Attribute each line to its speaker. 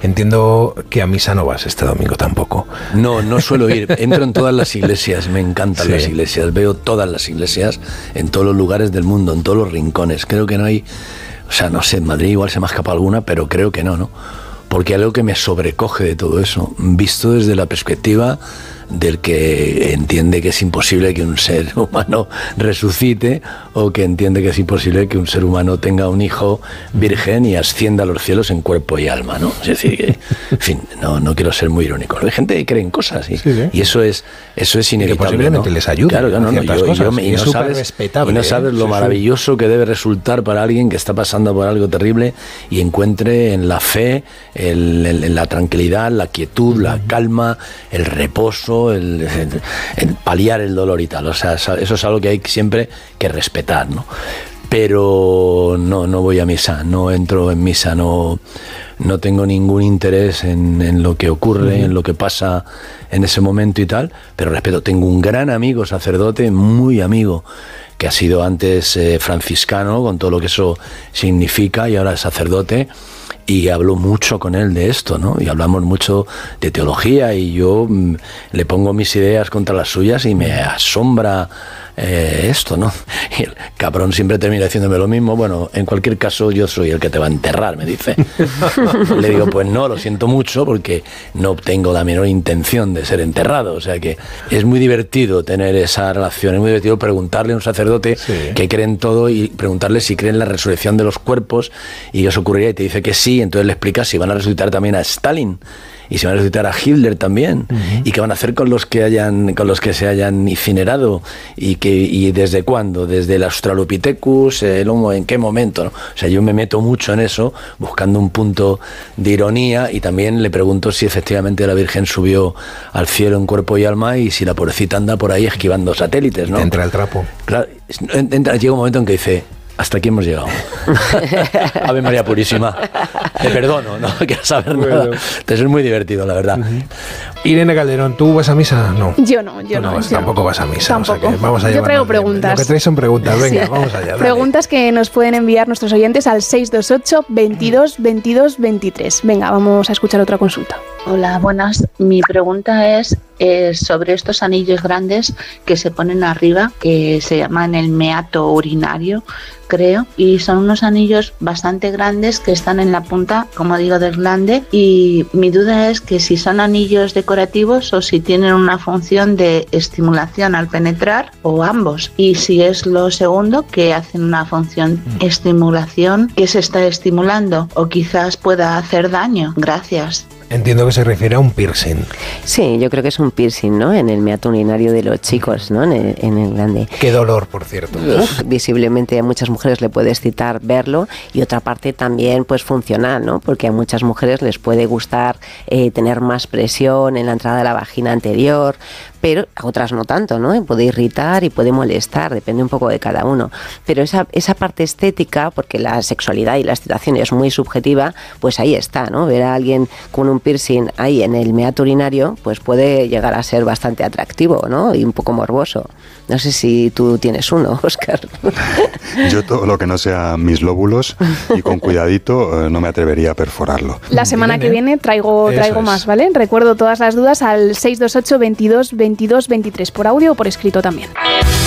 Speaker 1: Entiendo que a misa no vas este domingo tampoco.
Speaker 2: No suelo ir. Entro en todas las iglesias, me encantan las iglesias. Veo todas las iglesias en todos los lugares del mundo, en todos los rincones. Creo que no hay, o sea, no sé, en Madrid igual se me ha escapado alguna, pero creo que no. Porque algo que me sobrecoge de todo eso, visto desde la perspectiva del que entiende que es imposible que un ser humano resucite, o que entiende que es imposible que un ser humano tenga un hijo virgen y ascienda a los cielos en cuerpo y alma, ¿no? Es decir, que, en fin, no quiero ser muy irónico. Hay gente que cree en cosas y eso es inevitable.
Speaker 1: Que posiblemente, ¿no?, les ayude.
Speaker 2: Claro, y no sabes lo maravilloso que debe resultar para alguien que está pasando por algo terrible y encuentre en la fe, en la tranquilidad, la quietud, la calma, el reposo, el paliar el dolor y tal. O sea, eso es algo que hay siempre que respetar, ¿no? Pero no voy a misa, no entro en misa, no tengo ningún interés en lo que ocurre, en lo que pasa en ese momento y tal, pero respeto. Tengo un gran amigo sacerdote, muy amigo, que ha sido antes franciscano, con todo lo que eso significa, y ahora es sacerdote, y hablo mucho con él de esto, ¿no? Y hablamos mucho de teología, y yo le pongo mis ideas contra las suyas y me asombra esto, ¿no? Y el cabrón siempre termina diciéndome lo mismo. Bueno, en cualquier caso, yo soy el que te va a enterrar, me dice. Le digo, pues no, lo siento mucho, porque no tengo la menor intención de ser enterrado. O sea que es muy divertido tener esa relación, es muy divertido preguntarle a un sacerdote que cree en todo y preguntarle si cree en la resurrección de los cuerpos, y eso ocurriría y te dice que sí, entonces le explicas si van a resucitar también a Stalin y si van a resucitar a Hitler también, y qué van a hacer con los que se hayan incinerado, y desde cuándo, desde el Australopithecus, el Homo, en qué momento, ¿no? O sea, yo me meto mucho en eso, buscando un punto de ironía, y también le pregunto si efectivamente la Virgen subió al cielo en cuerpo y alma, y si la pobrecita anda por ahí esquivando satélites, ¿no?
Speaker 1: Entra el trapo.
Speaker 2: Claro, llega un momento en que dice: hasta aquí hemos llegado. Ave María Purísima, te perdono, no quiero saber nada. Entonces es muy divertido, la verdad.
Speaker 1: Irene Calderón, ¿tú vas a misa? No.
Speaker 3: Yo no.
Speaker 1: Tampoco vas a misa.
Speaker 3: Tampoco.
Speaker 1: O sea que vamos a
Speaker 3: yo traigo preguntas.
Speaker 1: Lo que traes son preguntas. Venga, vamos allá. Dale.
Speaker 3: Preguntas que nos pueden enviar nuestros oyentes al 628 22 22 23. Venga, vamos a escuchar otra consulta.
Speaker 4: Hola, buenas. Mi pregunta es sobre estos anillos grandes que se ponen arriba, que se llaman el meato urinario, creo, y son unos anillos bastante grandes que están en la punta, como digo, del glande, y mi duda es que si son anillos decorativos o si tienen una función de estimulación al penetrar, o ambos, y si es lo segundo, que hacen una función estimulación, que se está estimulando o quizás pueda hacer daño. Gracias.
Speaker 1: Entiendo que se refiere a un piercing.
Speaker 5: Sí, yo creo que es un piercing, ¿no? En el meato urinario de los chicos, ¿no? En el glande.
Speaker 1: Qué dolor, por cierto.
Speaker 5: Visiblemente a muchas mujeres le puede excitar verlo, y otra parte también pues funcional, ¿no? Porque a muchas mujeres les puede gustar tener más presión en la entrada de la vagina anterior, pero a otras no tanto, ¿no? Puede irritar y puede molestar, depende un poco de cada uno. Pero esa parte estética, porque la sexualidad y la excitación es muy subjetiva, pues ahí está, ¿no? Ver a alguien con un piercing ahí en el meato urinario, pues puede llegar a ser bastante atractivo, ¿no? Y un poco morboso. No sé si tú tienes uno, Óscar.
Speaker 6: Yo todo lo que no sea mis lóbulos, y con cuidadito, no me atrevería a perforarlo.
Speaker 3: La semana que viene traigo más, ¿vale? Recuerdo todas las dudas al 628 22 22 23, por audio o por escrito también.